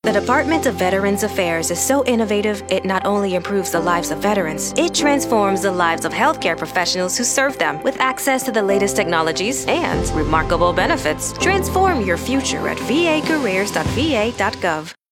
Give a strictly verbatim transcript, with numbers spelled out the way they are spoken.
The Department of Veterans Affairs is so innovative, it not only improves the lives of veterans, it transforms the lives of healthcare professionals who serve them with access to the latest technologies and remarkable benefits. Transform your future at v a careers dot v a dot gov.